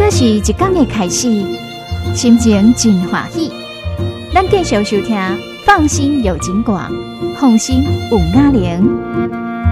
这是一天的开始，心情真欢喜。咱继续收听，放心有景广，放心有雅玲。